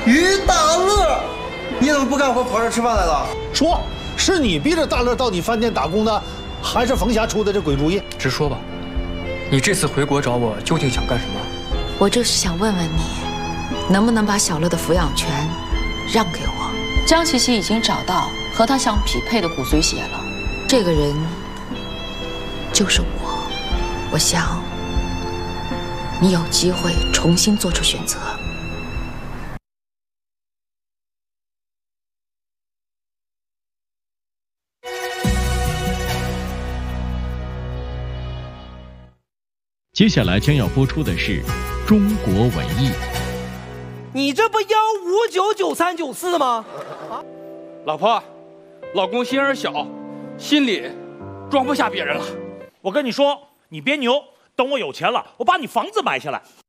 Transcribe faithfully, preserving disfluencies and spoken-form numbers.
于大乐，你怎么不干活跑这吃饭来了？ 说，是你逼着大乐到你饭店打工的，还是冯霞出的这鬼主意？ 直说吧，你这次回国找我究竟想干什么？ 我就是想问问你，能不能把小乐的抚养权让给我？ 江琪琪已经找到和他相匹配的骨髓血了， 这个人就是我。我想你有机会重新做出选择。 接下来将要播出的是中国文艺。 你这不幺五九九三九四吗？ 啊，老婆，老公心眼小，心里装不下别人了。 我跟你说，你别牛，等我有钱了，我把你房子买下来。